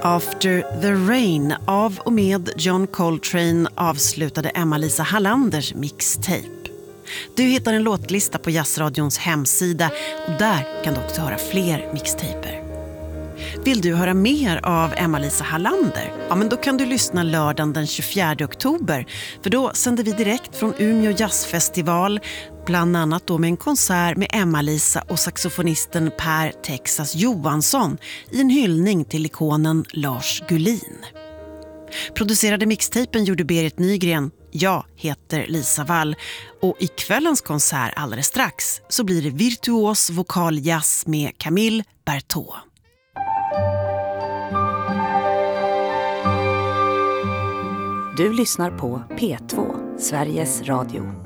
After the Rain av och med John Coltrane avslutade Emma-Lisa Hallanders mixtape. Du hittar en låtlista på Jazzradions hemsida och där kan du också höra fler mixtaper. Vill du höra mer av Emma-Lisa Hallander? Ja, men då kan du lyssna lördagen den 24 oktober. För då sänder vi direkt från Umeå jazzfestival. Bland annat då med en konsert med Emma-Lisa och saxofonisten Per Texas Johansson i en hyllning till ikonen Lars Gullin. Producerade mixtapen gjorde Berit Nygren. Jag heter Lisa Wall och i kvällens konsert alldeles strax så blir det virtuos vokaljazz med Camille Berthaud. Du lyssnar på P2, Sveriges Radio.